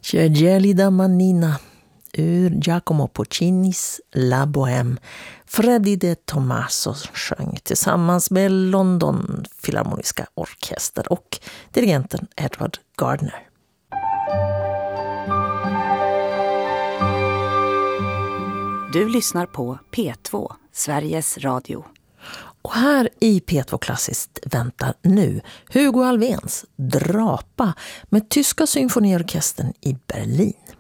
C'è gelida manina ur Giacomo Puccinis La Bohème. Freddie de Tomaso sjöng tillsammans med London Filharmoniska orkester och dirigenten Edward Gardner. Du lyssnar på P2, Sveriges Radio. Och här i P2 Klassiskt väntar nu Hugo Alfvéns Drapa med Tyska symfoniorkestern i Berlin.